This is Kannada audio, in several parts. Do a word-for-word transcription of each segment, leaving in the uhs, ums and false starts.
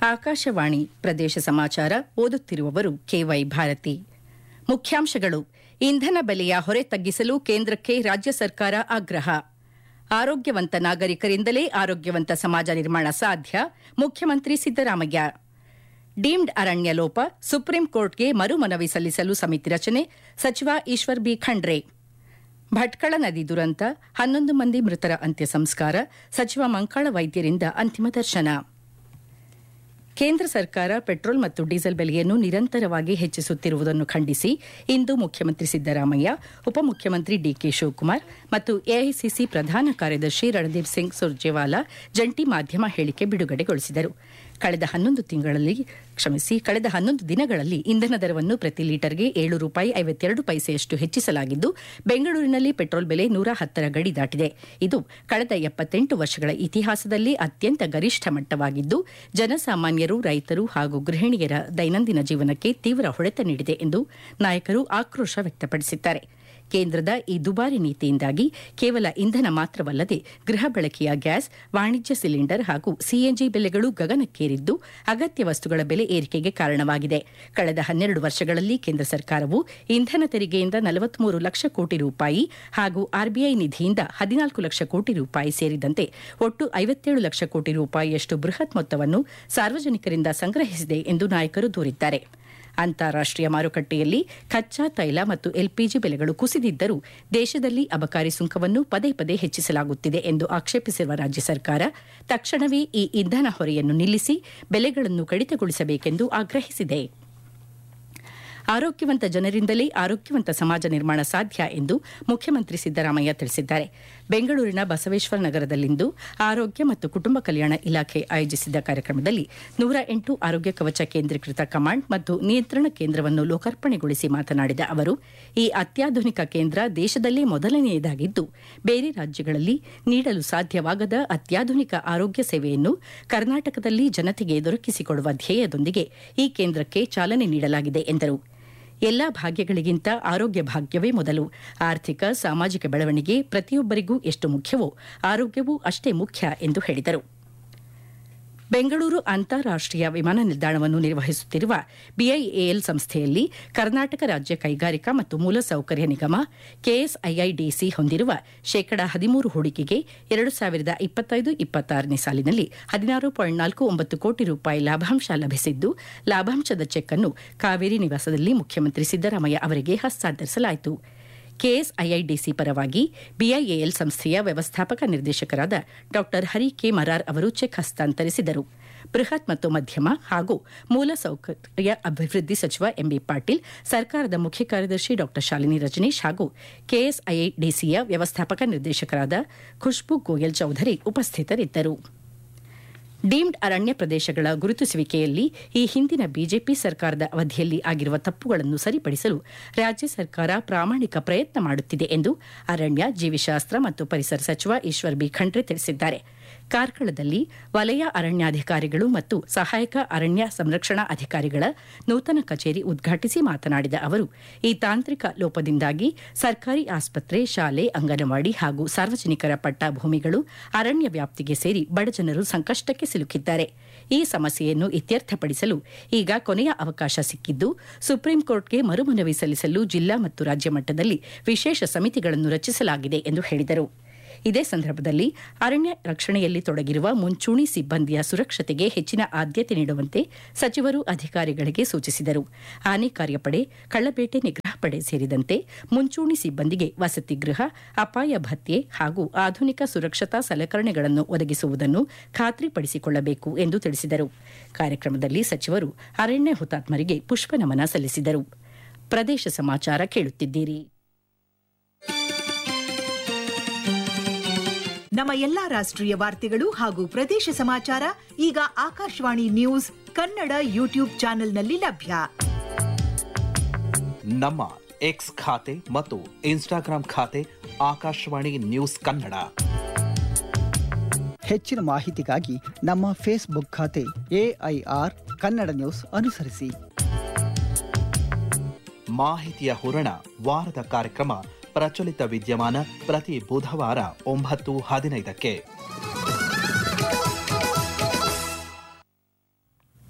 ಆಕಾಶವಾಣಿ ಪ್ರದೇಶ ಸಮಾಚಾರ ಓದುತ್ತಿರುವವರು ಕೆವೈ ಭಾರತಿ. ಮುಖ್ಯಾಂಶಗಳು: ಇಂಧನ ಬೆಲೆಯ ಹೊರೆ ತಗ್ಗಿಸಲು ಕೇಂದ್ರಕ್ಕೆ ರಾಜ್ಯ ಸರ್ಕಾರ ಆಗ್ರಹ. ಆರೋಗ್ಯವಂತ ನಾಗರಿಕರಿಂದಲೇ ಆರೋಗ್ಯವಂತ ಸಮಾಜ ನಿರ್ಮಾಣ ಸಾಧ್ಯ, ಮುಖ್ಯಮಂತ್ರಿ ಸಿದ್ದರಾಮಯ್ಯ. ಡೀಮ್ಡ್ ಅರಣ್ಯ ಲೋಪ, ಸುಪ್ರೀಂ ಕೋರ್ಟ್ಗೆ ಮರು ಮನವಿ ಸಲ್ಲಿಸಲು ಸಮಿತಿ ರಚನೆ, ಸಚಿವ ಈಶ್ವರ್ ಬಿ ಖಂಡ್ರೆ. ಭಟ್ಕಳ ನದಿ ದುರಂತ, ಹನ್ನೊಂದು ಮಂದಿ ಮೃತರ ಅಂತ್ಯ ಸಂಸ್ಕಾರ, ಸಚಿವ ಮಂಕಾಳ ವೈದ್ಯರಿಂದ ಅಂತಿಮ ದರ್ಶನ. ಕೇಂದ್ರ ಸರ್ಕಾರ ಪೆಟ್ರೋಲ್ ಮತ್ತು ಡೀಸೆಲ್ ಬೆಲೆಯನ್ನು ನಿರಂತರವಾಗಿ ಹೆಚ್ಚಿಸುತ್ತಿರುವುದನ್ನು ಖಂಡಿಸಿ ಇಂದು ಮುಖ್ಯಮಂತ್ರಿ ಸಿದ್ದರಾಮಯ್ಯ, ಉಪಮುಖ್ಯಮಂತ್ರಿ ಡಿಕೆ ಶಿವಕುಮಾರ್ ಮತ್ತು ಎಐಸಿಸಿ ಪ್ರಧಾನ ಕಾರ್ಯದರ್ಶಿ ರಣದೀಪ್ ಸಿಂಗ್ ಸುರ್ಜೇವಾಲಾ ಜಂಟಿ ಮಾಧ್ಯಮ ಹೇಳಿಕೆ ಬಿಡುಗಡೆಗೊಳಿಸಿದರು. ಕಳೆದ ಹನ್ನೊಂದು ತಿಂಗಳಲ್ಲಿ ಕ್ಷಮಿಸಿ ಕಳೆದ ಹನ್ನೊಂದು ದಿನಗಳಲ್ಲಿ ಇಂಧನ ದರವನ್ನು ಪ್ರತಿ ಲೀಟರ್ಗೆ ಏಳು ರೂಪಾಯಿ ಐವತ್ತೆರಡು ಪೈಸೆಯಷ್ಟು ಹೆಚ್ಚಿಸಲಾಗಿದ್ದು, ಬೆಂಗಳೂರಿನಲ್ಲಿ ಪೆಟ್ರೋಲ್ ಬೆಲೆ ನೂರ ಹತ್ತರ ಗಡಿ ದಾಟಿದೆ. ಇದು ಕಳೆದ ಎಪ್ಪತ್ತೆಂಟು ವರ್ಷಗಳ ಇತಿಹಾಸದಲ್ಲಿ ಅತ್ಯಂತ ಗರಿಷ್ಠ ಮಟ್ಟವಾಗಿದ್ದು, ಜನಸಾಮಾನ್ಯರು, ರೈತರು ಹಾಗೂ ಗೃಹಿಣಿಯರ ದೈನಂದಿನ ಜೀವನಕ್ಕೆ ತೀವ್ರ ಹೊಡೆತ ನೀಡಿದೆ ಎಂದು ನಾಯಕರು ಆಕ್ರೋಶ ವ್ಯಕ್ತಪಡಿಸಿದ್ದಾರೆ. ಕೇಂದ್ರದ ಈ ದುಬಾರಿ ನೀತಿಯಿಂದಾಗಿ ಕೇವಲ ಇಂಧನ ಮಾತ್ರವಲ್ಲದೆ ಗೃಹ ಬಳಕೆಯ ಗ್ಯಾಸ್, ವಾಣಿಜ್ಯ ಸಿಲಿಂಡರ್ ಹಾಗೂ ಸಿಎನ್ಜಿ ಬೆಲೆಗಳು ಗಗನಕ್ಕೇರಿದ್ದು, ಅಗತ್ಯ ವಸ್ತುಗಳ ಬೆಲೆ ಏರಿಕೆಗೆ ಕಾರಣವಾಗಿದೆ. ಕಳೆದ ಹನ್ನೆರಡು ವರ್ಷಗಳಲ್ಲಿ ಕೇಂದ್ರ ಸರ್ಕಾರವು ಇಂಧನ ತೆರಿಗೆಯಿಂದ ನಲವತ್ಮೂರು ಲಕ್ಷ ಕೋಟಿ ರೂಪಾಯಿ ಹಾಗೂ ಆರ್ಬಿಐ ನಿಧಿಯಿಂದ ಹದಿನಾಲ್ಕು ಲಕ್ಷ ಕೋಟಿ ರೂಪಾಯಿ ಸೇರಿದಂತೆ ಒಟ್ಟು ಐವತ್ತೇಳು ಲಕ್ಷ ಕೋಟಿ ರೂಪಾಯಿಯಷ್ಟು ಬೃಹತ್ ಮೊತ್ತವನ್ನು ಸಾರ್ವಜನಿಕರಿಂದ ಸಂಗ್ರಹಿಸಿದೆ ಎಂದು ನಾಯಕರು ದೂರಿದ್ದಾರೆ. ಅಂತಾರಾಷ್ಟೀಯ ಮಾರುಕಟ್ಟೆಯಲ್ಲಿ ಕಚ್ಚಾ ತೈಲ ಮತ್ತು ಎಲ್ಪಿಜಿ ಬೆಲೆಗಳು ಕುಸಿದಿದ್ದರೂ ದೇಶದಲ್ಲಿ ಅಬಕಾರಿ ಸುಂಕವನ್ನು ಪದೇ ಪದೇ ಹೆಚ್ಚಿಸಲಾಗುತ್ತಿದೆ ಎಂದು ಆಕ್ಷೇಪಿಸಿರುವ ರಾಜ್ಯ ಸರ್ಕಾರ ತಕ್ಷಣವೇ ಈ ಇಂಧನ ಹೊರೆಯನ್ನು ನಿಲ್ಲಿಸಿ ಬೆಲೆಗಳನ್ನು ಕಡಿತಗೊಳಿಸಬೇಕೆಂದು ಆಗ್ರಹಿಸಿದೆ. ಆರೋಗ್ಯವಂತ ಜನರಿಂದಲೇ ಆರೋಗ್ಯವಂತ ಸಮಾಜ ನಿರ್ಮಾಣ ಸಾಧ್ಯ ಎಂದು ಮುಖ್ಯಮಂತ್ರಿ ಸಿದ್ದರಾಮಯ್ಯ ತಿಳಿಸಿದ್ದಾರೆ. ಬೆಂಗಳೂರಿನ ಬಸವೇಶ್ವರ ನಗರದಲ್ಲಿಂದು ಆರೋಗ್ಯ ಮತ್ತು ಕುಟುಂಬ ಕಲ್ಯಾಣ ಇಲಾಖೆ ಆಯೋಜಿಸಿದ್ದ ಕಾರ್ಯಕ್ರಮದಲ್ಲಿ ನೂರ ಎಂಟು ಆರೋಗ್ಯ ಕವಚ ಕೇಂದ್ರೀಕೃತ ಕಮಾಂಡ್ ಮತ್ತು ನಿಯಂತ್ರಣ ಕೇಂದ್ರವನ್ನು ಲೋಕಾರ್ಪಣೆಗೊಳಿಸಿ ಮಾತನಾಡಿದ ಅವರು, ಈ ಅತ್ಯಾಧುನಿಕ ಕೇಂದ್ರ ದೇಶದಲ್ಲೇ ಮೊದಲನೆಯದಾಗಿದ್ದು, ಬೇರೆ ರಾಜ್ಯಗಳಲ್ಲಿ ನೀಡಲು ಸಾಧ್ಯವಾಗದ ಅತ್ಯಾಧುನಿಕ ಆರೋಗ್ಯ ಸೇವೆಯನ್ನು ಕರ್ನಾಟಕದಲ್ಲಿ ಜನತೆಗೆ ದೊರಕಿಸಿಕೊಡುವ ಧ್ಯೇಯದೊಂದಿಗೆ ಈ ಕೇಂದ್ರಕ್ಕೆ ಚಾಲನೆ ನೀಡಲಾಗಿದೆ ಎಂದರು. ಎಲ್ಲಾ ಭಾಗ್ಯಗಳಿಗಿಂತ ಆರೋಗ್ಯ ಭಾಗ್ಯವೇ ಮೊದಲು. ಆರ್ಥಿಕ, ಸಾಮಾಜಿಕ ಬೆಳವಣಿಗೆ ಪ್ರತಿಯೊಬ್ಬರಿಗೂ ಎಷ್ಟು ಮುಖ್ಯವೋ ಆರೋಗ್ಯವೂ ಅಷ್ಟೇ ಮುಖ್ಯ ಎಂದು ಹೇಳಿದರು. ಬೆಂಗಳೂರು ಅಂತಾರಾಷ್ಟೀಯ ವಿಮಾನ ನಿಲ್ದಾಣವನ್ನು ನಿರ್ವಹಿಸುತ್ತಿರುವ ಬಿಐಎಎಲ್ ಸಂಸ್ಥೆಯಲ್ಲಿ ಕರ್ನಾಟಕ ರಾಜ್ಯ ಕೈಗಾರಿಕಾ ಮತ್ತು ಮೂಲಸೌಕರ್ಯ ನಿಗಮ ಕೆಎಸ್ಐಐಡಿಸಿ ಹೊಂದಿರುವ ಶೇಕಡಾ ಹದಿಮೂರು ಹೂಡಿಕೆಗೆ ಎರಡು ಸಾವಿರದ ಇಪ್ಪತ್ತೈದು ಇಪ್ಪತ್ತಾರನೇ ಸಾಲಿನಲ್ಲಿ ಹದಿನಾರು ಪಾಯಿಂಟ್ ನಾಲ್ಕು ಒಂಬತ್ತು ಕೋಟಿ ರೂಪಾಯಿ ಲಾಭಾಂಶ ಲಭಿಸಿದ್ದು, ಲಾಭಾಂಶದ ಚೆಕ್ ಅನ್ನು ಕಾವೇರಿ ನಿವಾಸದಲ್ಲಿ ಮುಖ್ಯಮಂತ್ರಿ ಸಿದ್ದರಾಮಯ್ಯ ಅವರಿಗೆ ಹಸ್ತಾಂತರಿಸಲಾಯಿತು. ಕೆಎಸ್ಐಐಡಿಸಿ ಪರವಾಗಿ ಬಿಐಎಎಲ್ ಸಂಸ್ಥೆಯ ವ್ಯವಸ್ಥಾಪಕ ನಿರ್ದೇಶಕರಾದ ಡಾ ಹರಿ ಕೆ ಮರಾರ್ ಅವರು ಚೆಕ್ ಹಸ್ತಾಂತರಿಸಿದರು. ಬೃಹತ್ ಮತ್ತು ಮಧ್ಯಮ ಹಾಗೂ ಮೂಲಸೌಕರ್ಯ ಅಭಿವೃದ್ಧಿ ಸಚಿವ ಎಂಬಿ ಪಾಟೀಲ್, ಸರ್ಕಾರದ ಮುಖ್ಯ ಕಾರ್ಯದರ್ಶಿ ಡಾ ಶಾಲಿನಿ ರಜನೀಶ್ ಹಾಗೂ ಕೆಎಸ್ಐಐಡಿಸಿಯ ವ್ಯವಸ್ಥಾಪಕ ನಿರ್ದೇಶಕರಾದ ಖುಷ್ಬು ಗೋಯಲ್ ಚೌಧರಿ ಉಪಸ್ಥಿತರಿದ್ದರು. ಡೀಮ್ಡ್ ಅರಣ್ಯ ಪ್ರದೇಶಗಳ ಗುರುತಿಸುವಿಕೆಯಲ್ಲಿ ಈ ಹಿಂದಿನ ಬಿಜೆಪಿ ಸರ್ಕಾರದ ಅವಧಿಯಲ್ಲಿ ಆಗಿರುವ ತಪ್ಪುಗಳನ್ನು ಸರಿಪಡಿಸಲು ರಾಜ್ಯ ಸರ್ಕಾರ ಪ್ರಾಮಾಣಿಕ ಪ್ರಯತ್ನ ಮಾಡುತ್ತಿದೆ ಎಂದು ಅರಣ್ಯ, ಜೀವಿಶಾಸ್ತ್ರ ಮತ್ತು ಪರಿಸರ ಸಚಿವ ಈಶ್ವರ್ ಬಿ ಖಂಡ್ರೆ ತಿಳಿಸಿದ್ದಾರೆ. ಕಾರ್ಕಳದಲ್ಲಿ ವಲಯ ಅರಣ್ಯಾಧಿಕಾರಿಗಳು ಮತ್ತು ಸಹಾಯಕ ಅರಣ್ಯ ಸಂರಕ್ಷಣಾ ಅಧಿಕಾರಿಗಳ ನೂತನ ಕಚೇರಿ ಉದ್ಘಾಟಿಸಿ ಮಾತನಾಡಿದ ಅವರು, ಈ ತಾಂತ್ರಿಕ ಲೋಪದಿಂದಾಗಿ ಸರ್ಕಾರಿ ಆಸ್ಪತ್ರೆ, ಶಾಲೆ, ಅಂಗನವಾಡಿ ಹಾಗೂ ಸಾರ್ವಜನಿಕರ ಪಟ್ಟ ಭೂಮಿಗಳು ಅರಣ್ಯ ವ್ಯಾಪ್ತಿಗೆ ಸೇರಿ ಬಡಜನರು ಸಂಕಷ್ಟಕ್ಕೆ ಸಿಲುಕಿದ್ದಾರೆ. ಈ ಸಮಸ್ಯೆಯನ್ನು ಇತ್ಯರ್ಥಪಡಿಸಲು ಈಗ ಕೊನೆಯ ಅವಕಾಶ ಸಿಕ್ಕಿದ್ದು, ಸುಪ್ರೀಂ ಕೋರ್ಟ್ಗೆ ಮರುಮನವಿ ಸಲ್ಲಿಸಲು ಜಿಲ್ಲಾ ಮತ್ತು ರಾಜ್ಯ ಮಟ್ಟದಲ್ಲಿ ವಿಶೇಷ ಸಮಿತಿಗಳನ್ನು ರಚಿಸಲಾಗಿದೆ ಎಂದು ಹೇಳಿದರು. ಇದೇ ಸಂದರ್ಭದಲ್ಲಿ ಅರಣ್ಯ ರಕ್ಷಣೆಯಲ್ಲಿ ತೊಡಗಿರುವ ಮುಂಚೂಣಿ ಸಿಬ್ಬಂದಿಯ ಸುರಕ್ಷತೆಗೆ ಹೆಚ್ಚಿನ ಆದ್ಯತೆ ನೀಡುವಂತೆ ಸಚಿವರು ಅಧಿಕಾರಿಗಳಿಗೆ ಸೂಚಿಸಿದರು. ಆನೆ ಕಾರ್ಯಪಡೆ, ಕಳ್ಳಬೇಟೆ ನಿಗ್ರಹ ಪಡೆ ಸೇರಿದಂತೆ ಮುಂಚೂಣಿ ಸಿಬ್ಬಂದಿಗೆ ವಸತಿ ಗೃಹ, ಅಪಾಯ ಭತ್ಯೆ ಹಾಗೂ ಆಧುನಿಕ ಸುರಕ್ಷತಾ ಸಲಕರಣೆಗಳನ್ನು ಒದಗಿಸುವುದನ್ನು ಖಾತ್ರಿಪಡಿಸಿಕೊಳ್ಳಬೇಕು ಎಂದು ತಿಳಿಸಿದರು. ಕಾರ್ಯಕ್ರಮದಲ್ಲಿ ಸಚಿವರು ಅರಣ್ಯ ಹುತಾತ್ಮರಿಗೆ ಪುಷ್ಪ ನಮನ ಸಲ್ಲಿಸಿದರು. ಪ್ರದೇಶ ಸಮಾಚಾರ ಕೇಳುತ್ತಿದ್ದೀರಿ. ನಮ್ಮ ಎಲ್ಲಾ ರಾಷ್ಟ್ರೀಯ ವಾರ್ತೆಗಳು ಹಾಗೂ ಪ್ರದೇಶ ಸಮಾಚಾರ ಈಗ ಆಕಾಶವಾಣಿ ನ್ಯೂಸ್ ಕನ್ನಡ ಯೂಟ್ಯೂಬ್ ಚಾನೆಲ್ನಲ್ಲಿ ಲಭ್ಯ. ನಮ್ಮ ಎಕ್ಸ್ ಖಾತೆ ಮತ್ತು ಇನ್ಸ್ಟಾಗ್ರಾಂ ಖಾತೆ ಆಕಾಶವಾಣಿ ನ್ಯೂಸ್ ಕನ್ನಡ. ಹೆಚ್ಚಿನ ಮಾಹಿತಿಗಾಗಿ ನಮ್ಮ ಫೇಸ್ಬುಕ್ ಖಾತೆ ಎಐಆರ್ ಕನ್ನಡ ನ್ಯೂಸ್ ಅನುಸರಿಸಿ. ಮಾಹಿತಿಯ ಹೂರಣ, ವಾರದ ಕಾರ್ಯಕ್ರಮ ಪ್ರಚಲಿತ ವಿದ್ಯಮಾನ ಪ್ರತಿ ಬುಧವಾರ ಒಂಬತ್ತು ಹದಿನೈದಕ್ಕೆ.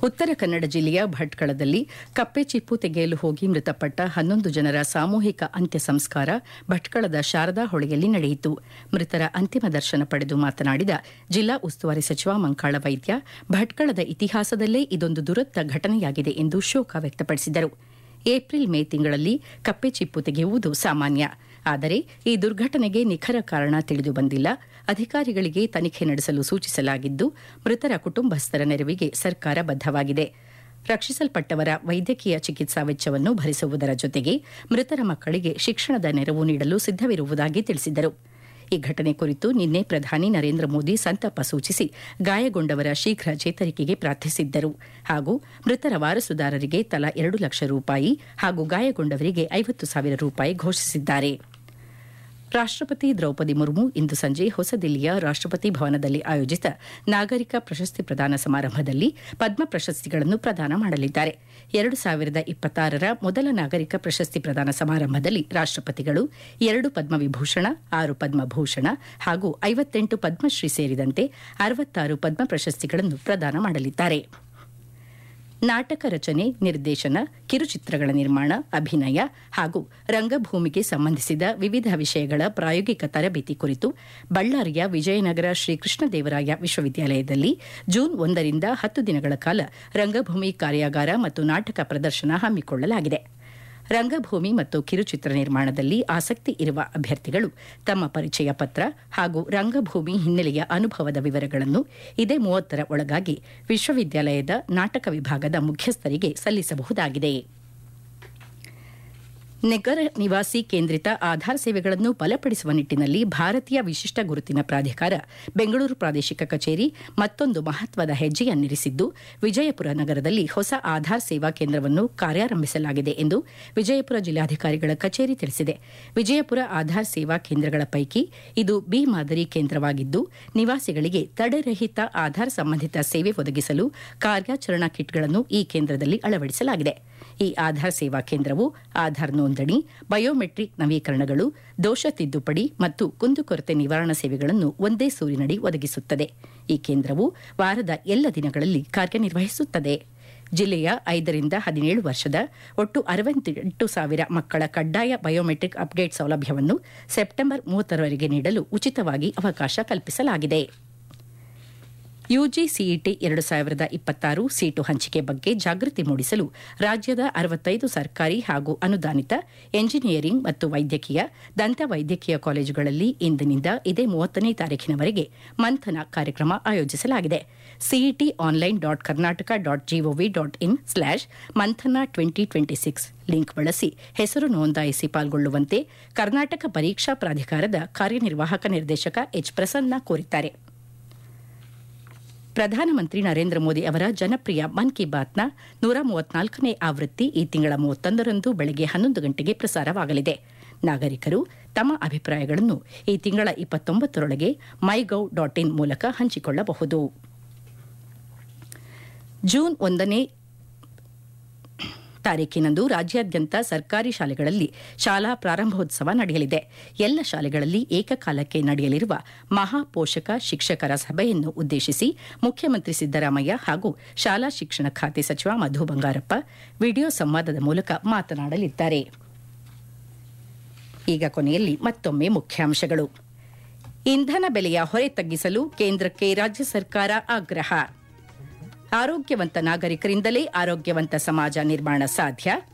ಉತ್ತರ ಕನ್ನಡ ಜಿಲ್ಲೆಯ ಭಟ್ಕಳದಲ್ಲಿ ಕಪ್ಪೆ ಚಿಪ್ಪು ತೆಗೆಯಲು ಹೋಗಿ ಮೃತಪಟ್ಟ ಹನ್ನೊಂದು ಜನರ ಸಾಮೂಹಿಕ ಅಂತ್ಯ ಸಂಸ್ಕಾರ ಭಟ್ಕಳದ ಶಾರದಾ ಹೊಳೆಯಲ್ಲಿ ನಡೆಯಿತು. ಮೃತರ ಅಂತಿಮ ದರ್ಶನ ಪಡೆದು ಮಾತನಾಡಿದ ಜಿಲ್ಲಾ ಉಸ್ತುವಾರಿ ಸಚಿವ ಮಂಕಾಳ ವೈದ್ಯ, ಭಟ್ಕಳದ ಇತಿಹಾಸದಲ್ಲೇ ಇದೊಂದು ದುರಂತ ಘಟನೆಯಾಗಿದೆ ಎಂದು ಶೋಕ ವ್ಯಕ್ತಪಡಿಸಿದರು. ಏಪ್ರಿಲ್ ಮೇ ತಿಂಗಳಲ್ಲಿ ಕಪ್ಪೆ ಚಿಪ್ಪು ತೆಗೆಯುವುದು ಸಾಮಾನ್ಯ. ಆದರೆ ಈ ದುರ್ಘಟನೆಗೆ ನಿಖರ ಕಾರಣ ತಿಳಿದು ಬಂದಿಲ್ಲ. ಅಧಿಕಾರಿಗಳಿಗೆ ತನಿಖೆ ನಡೆಸಲು ಸೂಚಿಸಲಾಗಿದ್ದು, ಮೃತರ ಕುಟುಂಬಸ್ಥರ ನೆರವಿಗೆ ಸರ್ಕಾರ ಬದ್ಧವಾಗಿದೆ. ರಕ್ಷಿಸಲ್ಪಟ್ಟವರ ವೈದ್ಯಕೀಯ ಚಿಕಿತ್ಸಾ ವೆಚ್ಚವನ್ನು ಭರಿಸುವುದರ ಜೊತೆಗೆ ಮೃತರ ಮಕ್ಕಳಿಗೆ ಶಿಕ್ಷಣದ ನೆರವು ನೀಡಲು ಸಿದ್ದವಿರುವುದಾಗಿ ತಿಳಿಸಿದರು. ಈ ಘಟನೆ ಕುರಿತು ನಿನ್ನೆ ಪ್ರಧಾನಿ ನರೇಂದ್ರ ಮೋದಿ ಸಂತಾಪ ಸೂಚಿಸಿ ಗಾಯಗೊಂಡವರ ಶೀಘ್ರ ಚೇತರಿಕೆಗೆ ಪ್ರಾರ್ಥಿಸಿದ್ದರು ಹಾಗೂ ಮೃತರ ವಾರಸುದಾರರಿಗೆ ತಲಾ ಎರಡು ಲಕ್ಷ ರೂಪಾಯಿ ಹಾಗೂ ಗಾಯಗೊಂಡವರಿಗೆ ಐವತ್ತು ಸಾವಿರ ರೂಪಾಯಿ ಘೋಷಿಸಿದ್ದಾರೆ. ರಾಷ್ಟ್ರಪತಿ ದ್ರೌಪದಿ ಮುರ್ಮು ಇಂದು ಸಂಜೆ ಹೊಸದಿಲ್ಲಿಯ ರಾಷ್ಟ್ರಪತಿ ಭವನದಲ್ಲಿ ಆಯೋಜಿತ ನಾಗರಿಕ ಪ್ರಶಸ್ತಿ ಪ್ರದಾನ ಸಮಾರಂಭದಲ್ಲಿ ಪದ್ಮ ಪ್ರಶಸ್ತಿಗಳನ್ನು ಪ್ರದಾನ ಮಾಡಲಿದ್ದಾರೆ. ಎರಡು ಸಾವಿರದ ಇಪ್ಪತ್ತಾರರ ಮೊದಲ ನಾಗರಿಕ ಪ್ರಶಸ್ತಿ ಪ್ರದಾನ ಸಮಾರಂಭದಲ್ಲಿ ರಾಷ್ಟ್ರಪತಿಗಳು ಎರಡು ಪದ್ಮವಿಭೂಷಣ, ಆರು ಪದ್ಮಭೂಷಣ ಹಾಗೂ ಐವತ್ತೆಂಟು ಪದ್ಮಶ್ರೀ ಸೇರಿದಂತೆ ಅರವತ್ತಾರು ಪದ್ಮ ಪ್ರಶಸ್ತಿಗಳನ್ನು ಪ್ರದಾನ ಮಾಡಲಿದ್ದಾರೆ. ನಾಟಕ ರಚನೆ, ನಿರ್ದೇಶನ, ಕಿರುಚಿತ್ರಗಳ ನಿರ್ಮಾಣ, ಅಭಿನಯ ಹಾಗೂ ರಂಗಭೂಮಿಗೆ ಸಂಬಂಧಿಸಿದ ವಿವಿಧ ವಿಷಯಗಳ ಪ್ರಾಯೋಗಿಕ ತರಬೇತಿ ಕುರಿತು ಬಳ್ಳಾರಿಯ ವಿಜಯನಗರ ಶ್ರೀಕೃಷ್ಣದೇವರಾಯ ವಿಶ್ವವಿದ್ಯಾಲಯದಲ್ಲಿ ಜೂನ್ ಒಂದರಿಂದ ಹತ್ತು ದಿನಗಳ ಕಾಲ ರಂಗಭೂಮಿ ಕಾರ್ಯಾಗಾರ ಮತ್ತು ನಾಟಕ ಪ್ರದರ್ಶನ ಹಮ್ಮಿಕೊಳ್ಳಲಾಗಿದೆ. ರಂಗಭೂಮಿ ಮತ್ತು ಕಿರುಚಿತ್ರ ನಿರ್ಮಾಣದಲ್ಲಿ ಆಸಕ್ತಿ ಇರುವ ಅಭ್ಯರ್ಥಿಗಳು ತಮ್ಮ ಪರಿಚಯ ಪತ್ರ ಹಾಗೂ ರಂಗಭೂಮಿ ಹಿನ್ನೆಲೆಯ ಅನುಭವದ ವಿವರಗಳನ್ನು ಇದೇ ಮೂವತ್ತರ ಒಳಗಾಗಿ ವಿಶ್ವವಿದ್ಯಾಲಯದ ನಾಟಕ ವಿಭಾಗದ ಮುಖ್ಯಸ್ಥರಿಗೆ ಸಲ್ಲಿಸಬಹುದಾಗಿದೆ. ನಗರ ನಿವಾಸಿ ಕೇಂದ್ರಿತ ಆಧಾರ್ ಸೇವೆಗಳನ್ನು ಬಲಪಡಿಸುವ ನಿಟ್ಟಿನಲ್ಲಿ ಭಾರತೀಯ ವಿಶಿಷ್ಟ ಗುರುತಿನ ಪ್ರಾಧಿಕಾರ ಬೆಂಗಳೂರು ಪ್ರಾದೇಶಿಕ ಕಚೇರಿ ಮತ್ತೊಂದು ಮಹತ್ವದ ಹೆಜ್ಜೆಯನ್ನಿರಿಸಿದ್ದು, ವಿಜಯಪುರ ನಗರದಲ್ಲಿ ಹೊಸ ಆಧಾರ್ ಸೇವಾ ಕೇಂದ್ರವನ್ನು ಕಾರ್ಯಾರಂಭಿಸಲಾಗಿದೆ ಎಂದು ವಿಜಯಪುರ ಜಿಲ್ಲಾಧಿಕಾರಿಗಳ ಕಚೇರಿ ತಿಳಿಸಿದೆ. ವಿಜಯಪುರ ಆಧಾರ್ ಸೇವಾ ಕೇಂದ್ರಗಳ ಪೈಕಿ ಇದು ಬಿ ಮಾದರಿ ಕೇಂದ್ರವಾಗಿದ್ದು, ನಿವಾಸಿಗಳಿಗೆ ತಡೆರಹಿತ ಆಧಾರ್ ಸಂಬಂಧಿತ ಸೇವೆ ಒದಗಿಸಲು ಕಾರ್ಯಾಚರಣಾ ಕಿಟ್ಗಳನ್ನು ಈ ಕೇಂದ್ರದಲ್ಲಿ ಅಳವಡಿಸಲಾಗಿದೆ. ಈ ಆಧಾರ್ ಸೇವಾ ಕೇಂದ್ರವು ಆಧಾರ್ ನೋಂದಣಿ, ಬಯೋಮೆಟ್ರಿಕ್ ನವೀಕರಣಗಳು, ದೋಷ ತಿದ್ದುಪಡಿ ಮತ್ತು ಕುಂದುಕೊರತೆ ನಿವಾರಣಾ ಸೇವೆಗಳನ್ನು ಒಂದೇ ಸೂರಿನಡಿ ಒದಗಿಸುತ್ತದೆ. ಈ ಕೇಂದ್ರವು ವಾರದ ಎಲ್ಲ ದಿನಗಳಲ್ಲಿ ಕಾರ್ಯನಿರ್ವಹಿಸುತ್ತದೆ. ಜಿಲ್ಲೆಯ ಐದರಿಂದ ಹದಿನೇಳು ವರ್ಷದ ಒಟ್ಟು ಅರವತ್ತೆಂಟು ಸಾವಿರ ಮಕ್ಕಳ ಕಡ್ಡಾಯ ಬಯೋಮೆಟ್ರಿಕ್ ಅಪ್ಡೇಟ್ ಸೌಲಭ್ಯವನ್ನು ಸೆಪ್ಟೆಂಬರ್ ಮೂವತ್ತರವರೆಗೆ ನೀಡಲು ಉಚಿತವಾಗಿ ಅವಕಾಶ ಕಲ್ಪಿಸಲಾಗಿದೆ. ಯುಜಿ ಸಿಇಟಿ ಎರಡು ಸಾವಿರದ ಇಪ್ಪತ್ತಾರು ಸೀಟು ಹಂಚಿಕೆ ಬಗ್ಗೆ ಜಾಗೃತಿ ಮೂಡಿಸಲು ರಾಜ್ಯದ ಅರವತ್ತೈದು ಸರ್ಕಾರಿ ಹಾಗೂ ಅನುದಾನಿತ ಎಂಜಿನಿಯರಿಂಗ್ ಮತ್ತು ವೈದ್ಯಕೀಯ, ದಂತ ವೈದ್ಯಕೀಯ ಕಾಲೇಜುಗಳಲ್ಲಿ ಇಂದಿನಿಂದ ಇದೇ ಮೂವತ್ತನೇ ತಾರೀಖಿನವರೆಗೆ ಮಂಥನ ಕಾರ್ಯಕ್ರಮ ಆಯೋಜಿಸಲಾಗಿದೆ. CET online dot Karnataka dot gov dot in slash ಮಂಥನ ಟ್ವೆಂಟಿ ಟ್ವೆಂಟಿ ಸಿಕ್ಸ್ ಲಿಂಕ್ ಬಳಸಿ ಹೆಸರು ನೋಂದಾಯಿಸಿ ಪಾಲ್ಗೊಳ್ಳುವಂತೆ ಕರ್ನಾಟಕ ಪರೀಕ್ಷಾ ಪ್ರಾಧಿಕಾರದ ಕಾರ್ಯನಿರ್ವಾಹಕ ನಿರ್ದೇಶಕ ಎಚ್ ಪ್ರಸನ್ನ ಕೋರಿದ್ದಾರೆ. ಪ್ರಧಾನಮಂತ್ರಿ ನರೇಂದ್ರ ಮೋದಿ ಅವರ ಜನಪ್ರಿಯ ಮನ್ ಕಿ ಬಾತ್ನ ನೂರ ಮೂವತ್ನಾಲ್ಕನೇ ಆವೃತ್ತಿ ಈ ತಿಂಗಳ ಮೂವತ್ತೊಂದರಂದು ಬೆಳಗ್ಗೆ ಹನ್ನೊಂದು ಗಂಟೆಗೆ ಪ್ರಸಾರವಾಗಲಿದೆ. ನಾಗರಿಕರು ತಮ್ಮ ಅಭಿಪ್ರಾಯಗಳನ್ನು ಈ ತಿಂಗಳ ಇಪ್ಪತ್ತೊಂಬತ್ತರೊಳಗೆ ಮೈ ಗೌ ಡಾಟ್ ಇನ್ ಮೂಲಕ ಹಂಚಿಕೊಳ್ಳಬಹುದು. ಜೂನ್ ಒಂದನೇ ತಾರೀಕಿನಂದು ರಾಜ್ಯಾದ್ಯಂತ ಸರ್ಕಾರಿ ಶಾಲೆಗಳಲ್ಲಿ ಶಾಲಾ ಪ್ರಾರಂಭೋತ್ಸವ ನಡೆಯಲಿದೆ. ಎಲ್ಲ ಶಾಲೆಗಳಲ್ಲಿ ಏಕಕಾಲಕ್ಕೆ ನಡೆಯಲಿರುವ ಮಹಾಪೋಷಕ ಶಿಕ್ಷಕರ ಸಭೆಯನ್ನು ಉದ್ದೇಶಿಸಿ ಮುಖ್ಯಮಂತ್ರಿ ಸಿದ್ದರಾಮಯ್ಯ ಹಾಗೂ ಶಾಲಾ ಶಿಕ್ಷಣ ಖಾತೆ ಸಚಿವ ಮಧು ಬಂಗಾರಪ್ಪ ವಿಡಿಯೋ ಸಂವಾದದ ಮೂಲಕ ಮಾತನಾಡಲಿದ್ದಾರೆ. ಈಗ ಕೊನೆಯಲ್ಲಿ ಮತ್ತೊಮ್ಮೆ ಮುಖ್ಯಾಂಶಗಳು. ಇಂಧನ ಬೆಲೆಯ ಹೊರೆ ತಗ್ಗಿಸಲು ಕೇಂದ್ರಕ್ಕೆ ರಾಜ್ಯ ಸರ್ಕಾರ ಆಗ್ರಹ. ಆರೋಗ್ಯವಂತ ನಾಗರಿಕರಿಂದಲೇ ಆರೋಗ್ಯವಂತ ಸಮಾಜ ನಿರ್ಮಾಣ ಸಾಧ್ಯ.